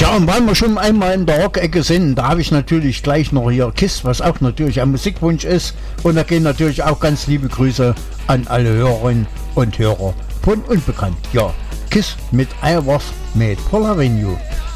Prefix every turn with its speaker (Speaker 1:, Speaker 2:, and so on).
Speaker 1: Ja, und weil wir schon einmal in der Rock-Ecke sind, da habe ich natürlich gleich noch hier KISS, was auch natürlich ein Musikwunsch ist. Und da gehen natürlich auch ganz liebe Grüße an alle Hörerinnen und Hörer von Unbekannt. Ja, KISS mit I Was Made for Loving You.